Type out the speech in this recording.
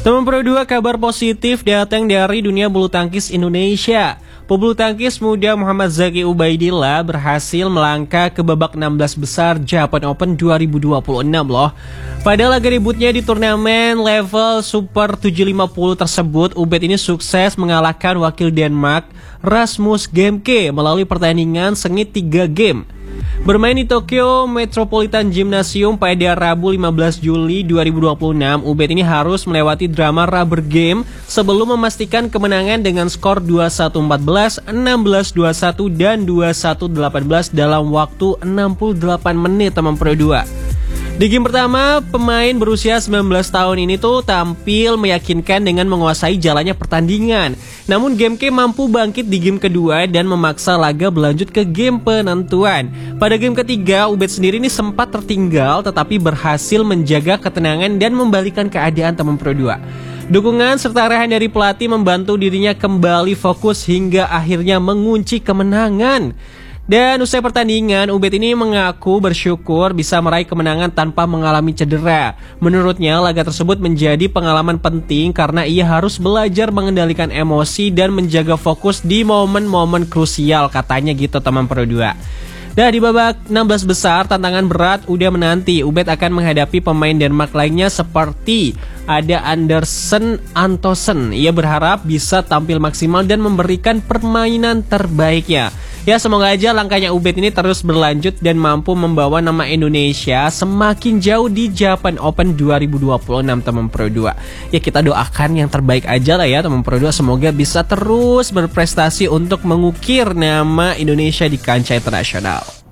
Teman Pro 2, kabar positif datang dari dunia bulu tangkis Indonesia. Pebulu tangkis muda Muhammad Zaki Ubaidillah berhasil melangkah ke babak 16 besar Japan Open 2026 loh. Pada laga debutnya di turnamen level Super 750 tersebut, Ubed ini sukses mengalahkan wakil Denmark Rasmus Gemke melalui pertandingan sengit 3 game. Bermain di Tokyo Metropolitan Gymnasium pada Rabu 15 Juli 2026, Ubed ini harus melewati drama rubber game sebelum memastikan kemenangan dengan skor 21-14, 16-21, dan 21-18 dalam waktu 68 menit teman Pro 2. Di game pertama, pemain berusia 19 tahun ini tuh tampil meyakinkan dengan menguasai jalannya pertandingan. Namun Gemke mampu bangkit di game kedua dan memaksa laga berlanjut ke game penentuan. Pada game ketiga, Ubed sendiri ini sempat tertinggal tetapi berhasil menjaga ketenangan dan membalikan keadaan teman Pro 2. Dukungan serta arahan dari pelatih membantu dirinya kembali fokus hingga akhirnya mengunci kemenangan. Dan usai pertandingan, Ubed ini mengaku bersyukur bisa meraih kemenangan tanpa mengalami cedera. Menurutnya, laga tersebut menjadi pengalaman penting karena ia harus belajar mengendalikan emosi dan menjaga fokus di momen-momen krusial, katanya gitu teman Pro 2. Dan di babak 16 besar, tantangan berat udah menanti. Ubed akan menghadapi pemain Denmark lainnya seperti ada Andersen Antonsen. Ia berharap bisa tampil maksimal dan memberikan permainan terbaiknya. Ya, semoga aja langkahnya Ubed ini terus berlanjut dan mampu membawa nama Indonesia semakin jauh di Japan Open 2026 teman Pro 2. Ya, kita doakan yang terbaik aja lah ya teman Pro 2. Semoga bisa terus berprestasi untuk mengukir nama Indonesia di kancah internasional.